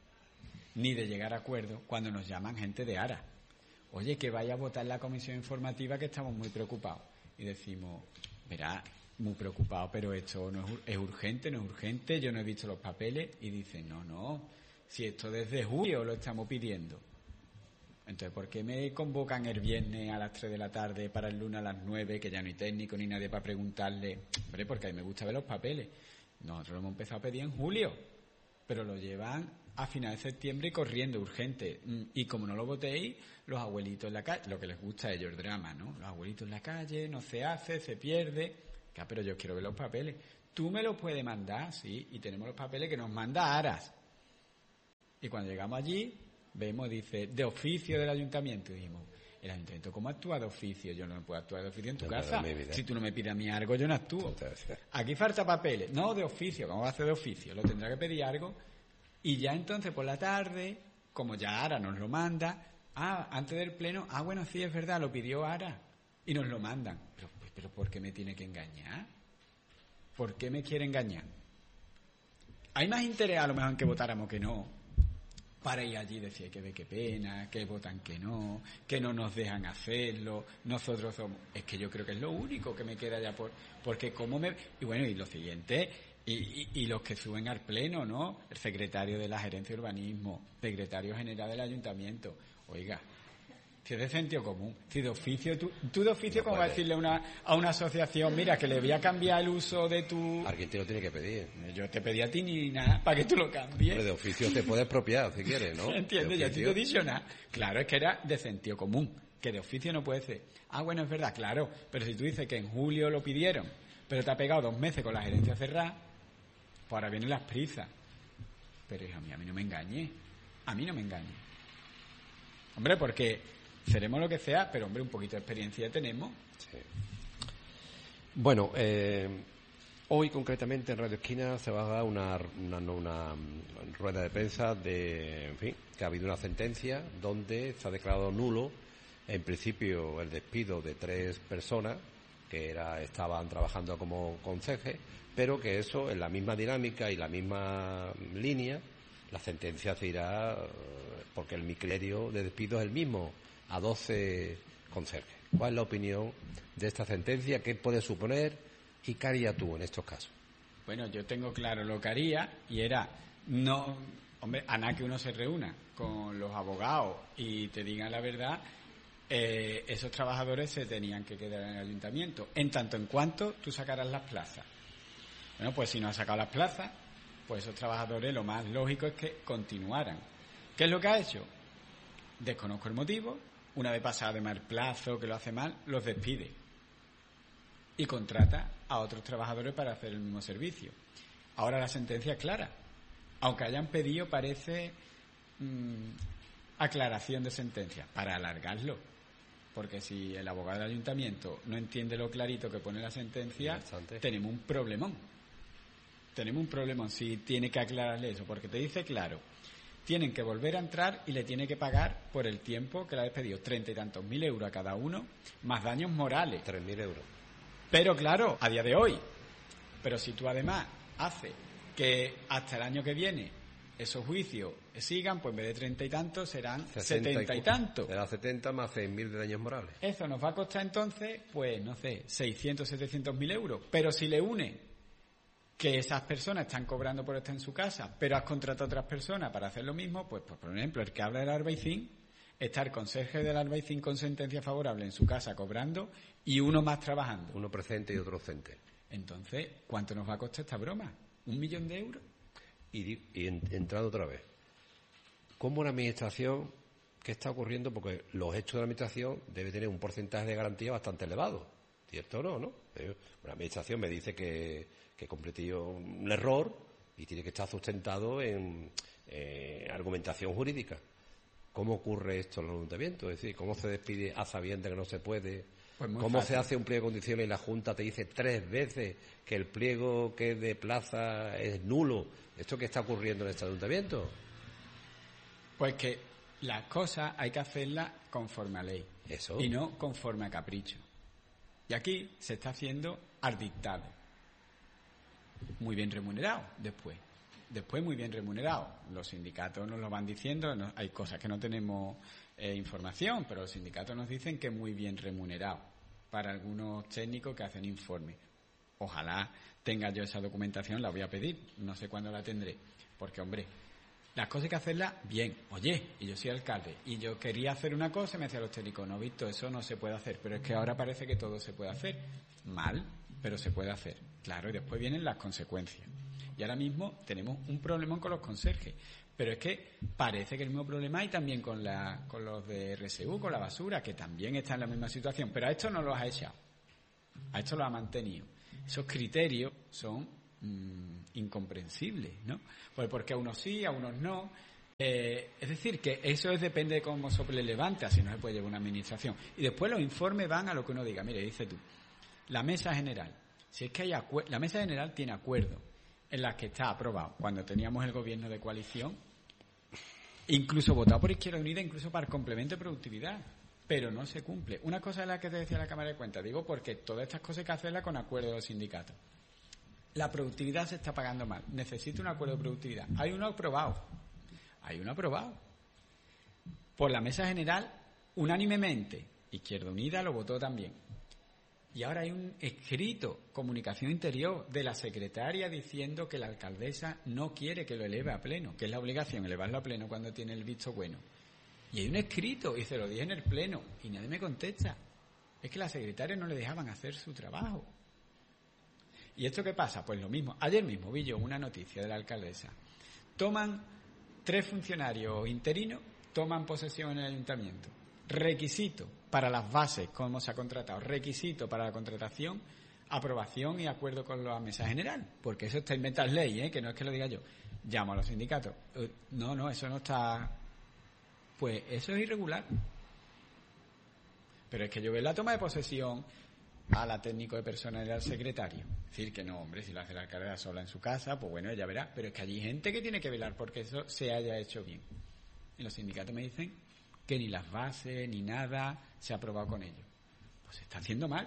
ni de llegar a acuerdos, cuando nos llaman gente de Ara. Oye, que vaya a votar en la comisión informativa que estamos muy preocupados. Y decimos, verá, muy preocupado, pero esto no es, es urgente, no es urgente, yo no he visto los papeles. Y dicen, no, no. Si esto desde julio lo estamos pidiendo. Entonces, ¿por qué me convocan el viernes a las tres de la tarde para el lunes a las nueve, que ya no hay técnico ni nadie para preguntarle? Hombre, porque a mí me gusta ver los papeles. Nosotros lo hemos empezado a pedir en julio, pero lo llevan a finales de septiembre y corriendo, urgente. Y como no lo votéis, los abuelitos en la calle, lo que les gusta a ellos, el drama, ¿no? Los abuelitos en la calle, no se hace, se pierde. Ya, pero yo quiero ver los papeles. Tú me los puedes mandar, sí, y tenemos los papeles que nos manda Aras. Y cuando llegamos allí, vemos, dice, de oficio del ayuntamiento. Y dijimos, ¿el ayuntamiento cómo actúa de oficio? Yo no me puedo actuar de oficio en tu no, casa. Si tú no me pides a mí algo, yo no actúo. Aquí falta papeles. No, de oficio. ¿Cómo va a hacer de oficio? Lo tendrá que pedir algo. Y ya entonces, por la tarde, como ya Ara nos lo manda, ah, antes del pleno, ah, bueno, sí, es verdad, lo pidió Ara. Y nos lo mandan. Pero, ¿pero por qué me tiene que engañar? ¿Por qué me quiere engañar? Hay más interés a lo mejor en que votáramos que no, para ir allí y decir que ve qué pena, que votan que no, que no nos dejan hacerlo, nosotros somos... Es que yo creo que es lo único que me queda ya por... Porque como me... Y bueno, y lo siguiente, y, y, y los que suben al pleno, ¿no? El secretario de la Gerencia de Urbanismo, secretario general del Ayuntamiento. Oiga, si es de sentido común, si de oficio, tú, tú de oficio, no ¿cómo vas a decirle a una, a una asociación, mira, que le voy a cambiar el uso de tu... Alguien te lo tiene que pedir. Yo te pedí a ti ni nada, para que tú lo cambies. Pero de oficio te puedes expropiar, si quieres, ¿no? ¿Entiendes? Ya te he dicho nada. Claro, es que era de sentido común, que de oficio no puede ser. Ah, bueno, es verdad, claro, pero si tú dices que en julio lo pidieron, pero te ha pegado dos meses con la gerencia cerrada, pues ahora vienen las prisas. Pero hija mía, a mí no me engañe, a mí no me engañe. Hombre, porque... seremos lo que sea, pero hombre, un poquito de experiencia tenemos. Sí. Bueno, eh, hoy concretamente en Radio Esquina se va a dar una, una, una rueda de prensa de, en fin, que ha habido una sentencia donde se ha declarado nulo, en principio, el despido de tres personas que era, estaban trabajando como conserje, pero que eso, en la misma dinámica y la misma línea, la sentencia se irá, porque el mi criterio de despido es el mismo, a doce conserjes. ¿Cuál es la opinión de esta sentencia? ¿Qué puede suponer? ¿Y qué harías tú en estos casos? Bueno, yo tengo claro lo que haría y era, no, hombre, a nada que uno se reúna con los abogados y te digan la verdad, eh, esos trabajadores se tenían que quedar en el ayuntamiento, en tanto en cuanto tú sacaras las plazas. Bueno, pues si no has sacado las plazas, pues esos trabajadores lo más lógico es que continuaran. ¿Qué es lo que ha hecho? Desconozco el motivo. Una vez pasado de mal plazo, que lo hace mal, los despide y contrata a otros trabajadores para hacer el mismo servicio. Ahora la sentencia es clara. Aunque hayan pedido, parece, mmm, aclaración de sentencia, para alargarlo. Porque si el abogado del ayuntamiento no entiende lo clarito que pone la sentencia, tenemos un problemón. Tenemos un problemón si tiene que aclararle eso, porque te dice claro, tienen que volver a entrar y le tiene que pagar por el tiempo que le ha despedido, treinta y tantos mil euros a cada uno, más daños morales. Tres mil euros. Pero claro, a día de hoy. Pero si tú además haces que hasta el año que viene esos juicios sigan, pues en vez de treinta y tantos serán setenta y tantos. Será setenta más seis mil de daños morales. Eso nos va a costar entonces, pues no sé, seiscientos, setecientos mil euros. Pero si le une que esas personas están cobrando por estar en su casa, pero has contratado a otras personas para hacer lo mismo, pues, pues por ejemplo, el que habla del Albaicín, está el conserje del Albaicín con sentencia favorable en su casa cobrando y uno más trabajando. Uno presente y otro ausente. Entonces, ¿cuánto nos va a costar esta broma? ¿Un millón de euros? Y, y en, entrando otra vez, ¿cómo una administración, qué está ocurriendo? Porque los hechos de la administración debe tener un porcentaje de garantía bastante elevado, ¿cierto o no? ¿no? Una administración me dice que que cometió un error y tiene que estar sustentado en eh, argumentación jurídica. ¿Cómo ocurre esto en el ayuntamiento? Es decir, ¿cómo se despide a sabiendas que no se puede? Pues ¿Cómo fácil. se hace un pliego de condiciones y la Junta te dice tres veces que el pliego que es de plaza es nulo? ¿Esto qué está ocurriendo en este ayuntamiento? Pues que las cosas hay que hacerlas conforme a ley. Eso. Y no conforme a capricho. Y aquí se está haciendo al dictado. Muy bien remunerado después. Después muy bien remunerado. Los sindicatos nos lo van diciendo, no, hay cosas que no tenemos eh, información, pero los sindicatos nos dicen que muy bien remunerado para algunos técnicos que hacen informes. Ojalá tenga yo esa documentación, la voy a pedir, no sé cuándo la tendré, porque hombre, las cosas hay que hacerlas bien. Oye, y yo soy alcalde, y yo quería hacer una cosa y me decían los técnicos, no, visto, eso no se puede hacer, pero es que ahora parece que todo se puede hacer. Mal, pero se puede hacer. Claro, y después vienen las consecuencias. Y ahora mismo tenemos un problema con los conserjes. Pero es que parece que el mismo problema hay también con, la, con los de R S U, con la basura, que también está en la misma situación. Pero a esto no los ha echado. A esto lo ha mantenido. Esos criterios son mmm, incomprensibles, ¿no? Pues porque a unos sí, a unos no. Eh, es decir, que eso es, depende de cómo sople el levante, así no se puede llevar una administración. Y después los informes van a lo que uno diga. Mire, dice tú, la mesa general. Si es que hay acuer- la mesa general tiene acuerdos en las que está aprobado cuando teníamos el gobierno de coalición, incluso votado por Izquierda Unida, incluso para el complemento de productividad. pero no se cumple. Una cosa es la que te decía la Cámara de Cuentas, digo porque todas estas cosas hay que hacerlas con acuerdo de los sindicatos. La productividad se está pagando mal, necesita un acuerdo de productividad. Hay uno aprobado, hay uno aprobado. Por la Mesa General, unánimemente, Izquierda Unida lo votó también. Y ahora hay un escrito, comunicación interior, de la secretaria diciendo que la alcaldesa no quiere que lo eleve a pleno, que es la obligación elevarlo a pleno cuando tiene el visto bueno. Y hay un escrito, y se lo dije en el pleno, y nadie me contesta. Es que la secretaria no le dejaban hacer su trabajo. ¿Y esto qué pasa? Pues lo mismo. Ayer mismo vi yo una noticia de la alcaldesa. Toman tres funcionarios interinos, toman posesión en el ayuntamiento. Requisito para las bases, cómo se ha contratado. Requisito para la contratación, aprobación y acuerdo con la Mesa General. Porque eso está inventado en ley, ¿eh? Que no es que lo diga yo. Llamo a los sindicatos. No, no, eso no está... Pues eso es irregular. Pero es que yo veo la toma de posesión a la técnico de personal y al secretario. Es decir, que no, hombre, si lo hace la alcaldesa sola en su casa, pues bueno, ella verá. Pero es que allí hay gente que tiene que velar porque eso se haya hecho bien. Y los sindicatos me dicen que ni las bases, ni nada se ha aprobado con ellos. Pues se está haciendo mal.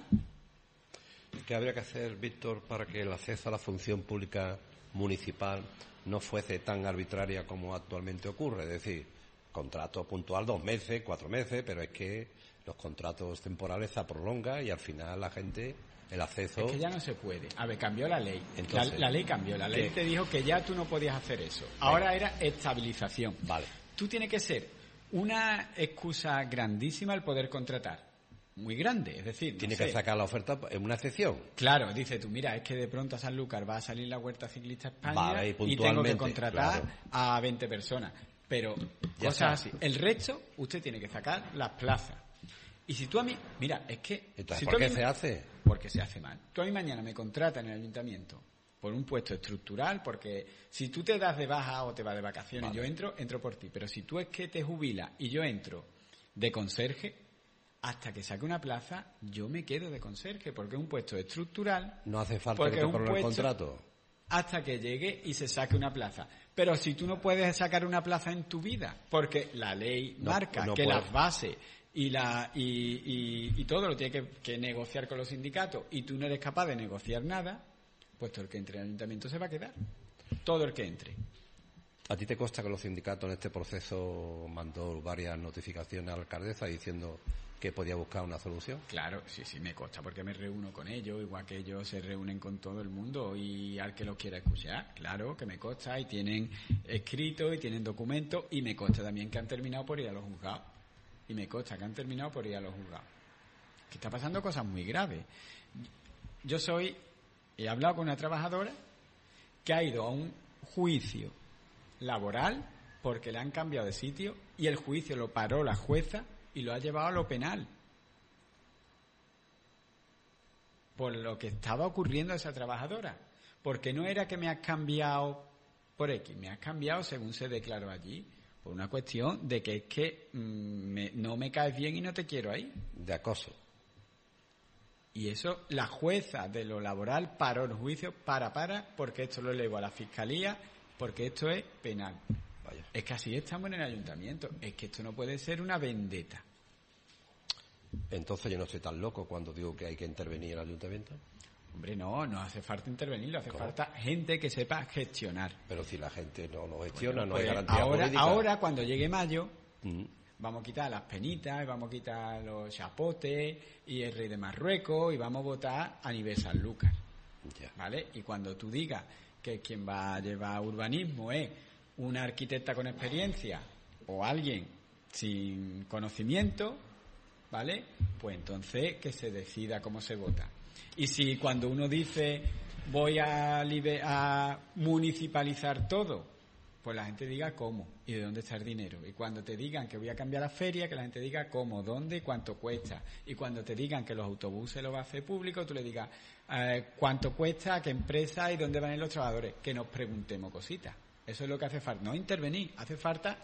¿Qué habría que hacer, Víctor, para que el acceso a la función pública municipal no fuese tan arbitraria como actualmente ocurre? Es decir, contrato puntual dos meses, cuatro meses, pero es que los contratos temporales se prolongan y al final la gente, el acceso... Es que ya no se puede. A ver, cambió la ley. Entonces, la, la ley cambió. La ley ¿qué? te dijo que ya tú no podías hacer eso. Ahora era estabilización. Vale. Tú tienes que ser una excusa grandísima el poder contratar. Muy grande, es decir... Tiene no que sé. sacar la oferta en una excepción. Claro, dice tú, mira, es que de pronto a Sanlúcar va a salir la Huerta Ciclista España Vale, y y tengo que puntualmente, contratar claro. a veinte personas. Pero Ya cosas está. así. El resto, usted tiene que sacar las plazas. Y si tú a mí... Mira, es que... Entonces, si ¿por tú a qué mí- se hace? Porque se hace mal. Tú a mí mañana me contratas en el ayuntamiento por un puesto estructural, porque si tú te das de baja o te vas de vacaciones, Vale. yo entro, entro por ti. Pero si tú es que te jubilas y yo entro de conserje, hasta que saque una plaza, yo me quedo de conserje, porque es un puesto estructural. No hace falta porque que es te un prorrogue el puesto contrato. hasta que llegue y se saque una plaza. Pero si tú no puedes sacar una plaza en tu vida, porque la ley No, marca no que puedes. las bases y la y, y, y todo lo tiene que, que negociar con los sindicatos y tú no eres capaz de negociar nada, pues todo el que entre en el ayuntamiento se va a quedar. Todo el que entre. ¿A ti te consta que los sindicatos en este proceso mandó varias notificaciones a la alcaldesa diciendo que podía buscar una solución? Claro, sí, sí, me consta porque me reúno con ellos, igual que ellos se reúnen con todo el mundo y al que los quiera escuchar, claro que me consta y tienen escrito y tienen documentos y me consta también que han terminado por ir a los juzgados y me consta que han terminado por ir a los juzgados. Que está pasando cosas muy graves. Yo soy, he hablado con una trabajadora que ha ido a un juicio laboral porque le han cambiado de sitio y el juicio lo paró la jueza y lo ha llevado a lo penal por lo que estaba ocurriendo a esa trabajadora, porque no era que me has cambiado por X, me has cambiado según se declaró allí, por una cuestión de que es que mmm, me, no me caes bien y no te quiero ahí. De acoso. Y eso, la jueza de lo laboral paró el juicio, para, para, porque esto lo elevó a la fiscalía, porque esto es penal. Vaya. Es que así estamos en el ayuntamiento, es que esto no puede ser una vendetta. Entonces yo no estoy tan loco cuando digo que hay que intervenir en el ayuntamiento. Hombre, no, no hace falta intervenir, hace ¿Cómo? falta gente que sepa gestionar. Pero si la gente no lo gestiona, Bueno, no hay pues garantía ahora, jurídica. ahora, cuando llegue mayo, Mm. vamos a quitar las penitas, y vamos a quitar los chapotes y el rey de Marruecos y vamos a votar a nivel Sanlúcar, Ya. ¿vale? Y cuando tú digas que quien va a llevar urbanismo es una arquitecta con experiencia o alguien sin conocimiento, ¿vale? Pues entonces que se decida cómo se vota. Y si cuando uno dice voy a, libe- a municipalizar todo, pues la gente diga cómo y de dónde está el dinero. Y cuando te digan que voy a cambiar la feria, que la gente diga cómo, dónde y cuánto cuesta. Y cuando te digan que los autobuses los va a hacer público, tú le digas eh, cuánto cuesta, a qué empresa y dónde van a ir los trabajadores. Que nos preguntemos cositas. Eso es lo que hace falta. No intervenir, hace falta